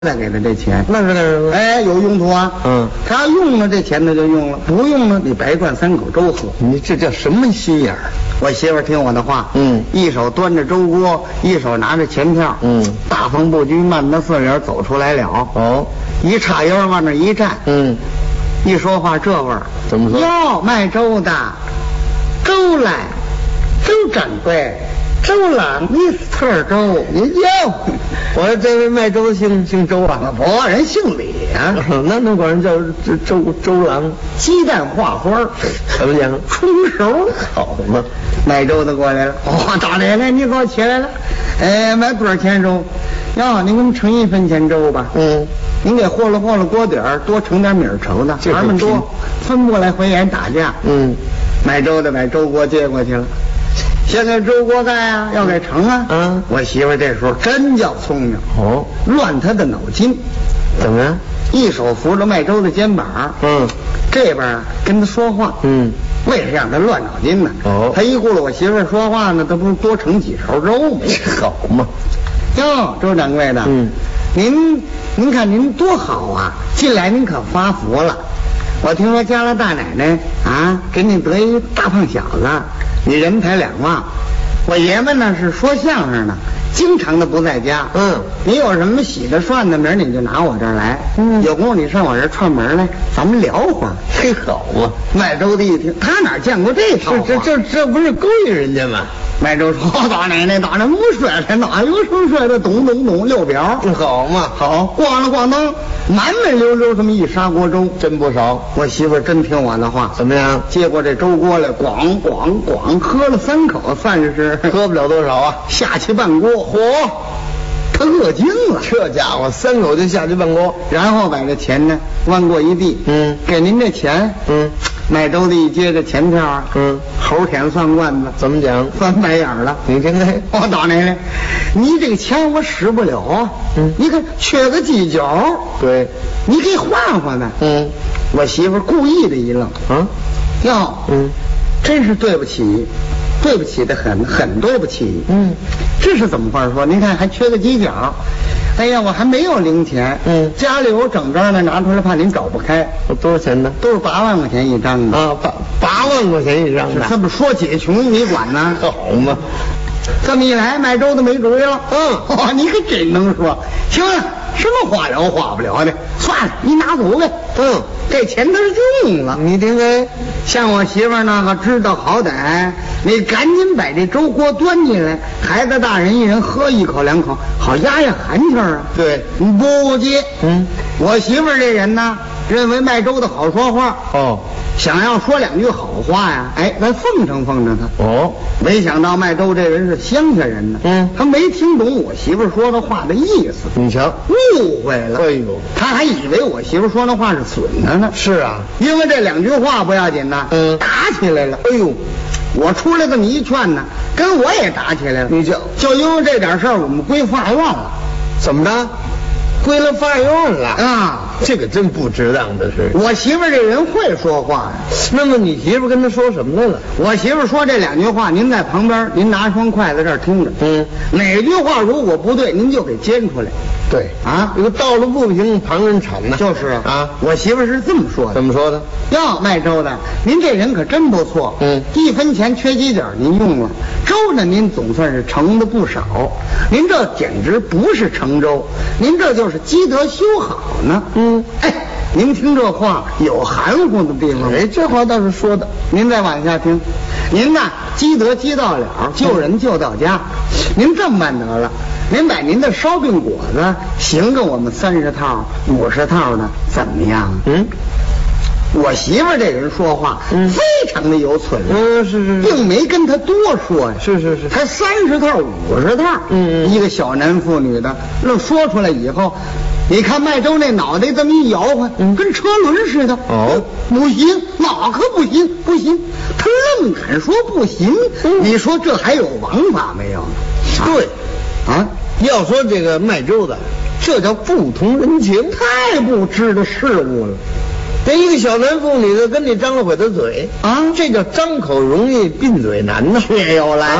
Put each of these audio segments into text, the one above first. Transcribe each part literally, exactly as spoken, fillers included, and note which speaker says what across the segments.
Speaker 1: 再给他这钱，
Speaker 2: 那是干什么？
Speaker 1: 哎，有用途啊。
Speaker 2: 嗯，
Speaker 1: 他用了这钱他就用了，不用呢你白灌三口粥喝。
Speaker 2: 你这叫什么心眼儿？
Speaker 1: 我媳妇儿听我的话，
Speaker 2: 嗯，
Speaker 1: 一手端着粥锅，一手拿着钱票，
Speaker 2: 嗯，
Speaker 1: 大风不拘，慢得四脸走出来了。
Speaker 2: 哦，
Speaker 1: 一叉腰往那一站，
Speaker 2: 嗯，
Speaker 1: 一说话这味儿，
Speaker 2: 怎么说？
Speaker 1: 哟，卖粥的，粥来，周掌柜。周郎，你是特周，你叫
Speaker 2: 我说这位卖粥的姓姓周啊？
Speaker 1: 不，人姓李啊。
Speaker 2: 那那管人叫周周郎。
Speaker 1: 鸡蛋画花，
Speaker 2: 怎么讲？
Speaker 1: 充熟。
Speaker 2: 好嘛，
Speaker 1: 卖粥的过来了。哦，大奶奶，你早起来了。哎，买多少钱粥？哟，您给我们盛一分钱粥吧。
Speaker 2: 嗯，
Speaker 1: 您给和了和了锅底儿，多盛点米儿稠的，儿们多，分不过来回眼打架。
Speaker 2: 嗯，
Speaker 1: 买粥的把粥锅接过去了。先给粥锅盖啊，要给盛啊。
Speaker 2: 嗯，
Speaker 1: 我媳妇这时候真叫聪明
Speaker 2: 哦，
Speaker 1: 乱她的脑筋。
Speaker 2: 怎么样？
Speaker 1: 一手扶着卖粥的肩膀，
Speaker 2: 嗯，
Speaker 1: 这边啊跟他说话，
Speaker 2: 嗯，
Speaker 1: 为什么让他乱脑筋呢？
Speaker 2: 哦，
Speaker 1: 他一顾着我媳妇说话呢，他不是多盛几勺粥吗？
Speaker 2: 好嘛。
Speaker 1: 哟，周掌柜的，
Speaker 2: 嗯，
Speaker 1: 您您看您多好啊，进来您可发福了。我听说家了大奶奶啊，给你得一大胖小子，你人财两旺。我爷们呢是说相声的，经常的不在家。
Speaker 2: 嗯，
Speaker 1: 你有什么喜的涮的，明儿你就拿我这儿来。嗯，有功夫你上我这儿串门来，咱们聊会儿。
Speaker 2: 嘿，好啊！
Speaker 1: 卖粥的一听，他哪见过这套话？
Speaker 2: 这这这不是勾引人家吗？
Speaker 1: 卖粥说：“大奶奶，大奶奶不摔开，哪有什么摔的？咚咚咚，六表。
Speaker 2: 好嘛，
Speaker 1: 好，咣了咣当，满满溜溜这么一砂锅粥，
Speaker 2: 真不少。
Speaker 1: 我媳妇真听我的话，
Speaker 2: 怎么样？
Speaker 1: 接过这粥锅来，咣咣咣，喝了三口，算是
Speaker 2: 喝不了多少啊，
Speaker 1: 下去半锅。嚯，他饿精了，
Speaker 2: 这家伙三口就下去半锅，
Speaker 1: 然后把这钱呢弯过一地，
Speaker 2: 嗯，
Speaker 1: 给您这钱，
Speaker 2: 嗯。
Speaker 1: 卖粥的一接着钱票，
Speaker 2: 嗯，
Speaker 1: 猴舔蒜罐子，
Speaker 2: 怎么讲？
Speaker 1: 翻白眼了。
Speaker 2: 你听听，
Speaker 1: 我大奶奶，你这个钱我使不了啊。
Speaker 2: 嗯，
Speaker 1: 你看缺个犄角，
Speaker 2: 对，
Speaker 1: 你给换换呗。
Speaker 2: 嗯，
Speaker 1: 我媳妇故意的一愣，
Speaker 2: 啊，
Speaker 1: 哟，
Speaker 2: 嗯，
Speaker 1: 真是对不起，对不起的很，很对不起。
Speaker 2: 嗯，
Speaker 1: 这是怎么话说？您看还缺个犄角。哎呀，我还没有零钱，
Speaker 2: 嗯，
Speaker 1: 家里有整张的，拿出来怕您找不开。
Speaker 2: 多少钱呢？
Speaker 1: 都是八万块钱一张的
Speaker 2: 啊，八八万块钱一张的。
Speaker 1: 这不说解穷你管呢？
Speaker 2: 好嘛，
Speaker 1: 这么一来，卖粥的没主意了。
Speaker 2: 嗯，
Speaker 1: 哦，你可真能说。行了，什么花了花不了的，算了，你拿走呗。
Speaker 2: 嗯，
Speaker 1: 这钱他是用了。
Speaker 2: 你听听，
Speaker 1: 像我媳妇儿那个知道好歹，你赶紧把这粥锅端进来，孩子大人一人喝一口两口，好压压寒气儿啊。
Speaker 2: 对，
Speaker 1: 你不接。
Speaker 2: 嗯，
Speaker 1: 我媳妇儿这人呢，认为卖粥的好说话。
Speaker 2: 哦，
Speaker 1: 想要说两句好话呀，哎，咱奉承奉承他。
Speaker 2: 哦，
Speaker 1: 没想到卖粥这人是乡下人呢，
Speaker 2: 嗯，
Speaker 1: 他没听懂我媳妇说的话的意思，
Speaker 2: 你瞧，
Speaker 1: 误会了。
Speaker 2: 哎呦，
Speaker 1: 他还以为我媳妇说那话是损他呢。
Speaker 2: 是啊，
Speaker 1: 因为这两句话不要紧呐，
Speaker 2: 嗯，
Speaker 1: 打起来了。哎呦，我出来这么一劝呢，跟我也打起来了。
Speaker 2: 你就
Speaker 1: 就因为这点事儿，我们归法院了。
Speaker 2: 怎么着？归了法院了
Speaker 1: 啊！
Speaker 2: 这个真不值当的事。
Speaker 1: 我媳妇这人会说话呀。
Speaker 2: 那么你媳妇跟他说什么来了？
Speaker 1: 我媳妇说这两句话，您在旁边，您拿双筷子这儿听着。
Speaker 2: 嗯，
Speaker 1: 哪句话如果不对，您就给尖出来。
Speaker 2: 对
Speaker 1: 啊，
Speaker 2: 这个道路不平，旁人铲呢。
Speaker 1: 就是
Speaker 2: 啊，
Speaker 1: 我媳妇是这么说的。
Speaker 2: 怎么说的？
Speaker 1: 哟，卖粥的，您这人可真不错。
Speaker 2: 嗯，
Speaker 1: 一分钱缺几角您用了，粥呢您总算是盛的不少。您这简直不是盛粥，您这就是积德修好呢。
Speaker 2: 嗯，
Speaker 1: 哎，您听这话有含糊的地方吗？
Speaker 2: 哎，这话倒是说的。
Speaker 1: 您再往下听，您呐积德积到了，救人救到家。您这么办得了，您把您的烧饼果子行给我们三十套、五十套的，怎么样？
Speaker 2: 嗯。
Speaker 1: 我媳妇儿这人说话，嗯，非常的有存量，
Speaker 2: 嗯，是是是，
Speaker 1: 并没跟他多说呀，
Speaker 2: 是是是，
Speaker 1: 才三十套五十套，
Speaker 2: 嗯嗯，
Speaker 1: 一个小男妇女的，那说出来以后，你看卖粥那脑袋这么一摇晃，嗯，跟车轮似的，
Speaker 2: 哦，
Speaker 1: 不行，哪可不行，不行，他愣敢说不行，嗯，你说这还有王法没有？
Speaker 2: 对，
Speaker 1: 啊，
Speaker 2: 要说这个卖粥的，这叫不通人情，
Speaker 1: 太不知道事物了。
Speaker 2: 这一个小男妇女的跟你张了会的嘴
Speaker 1: 啊，
Speaker 2: 这叫张口容易闭嘴难呐。
Speaker 1: 却又来呀！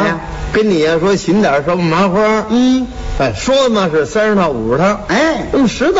Speaker 2: 跟你呀说寻点什么麻花，
Speaker 1: 嗯，
Speaker 2: 哎，说嘛是三十套五十套，
Speaker 1: 哎，
Speaker 2: 那么实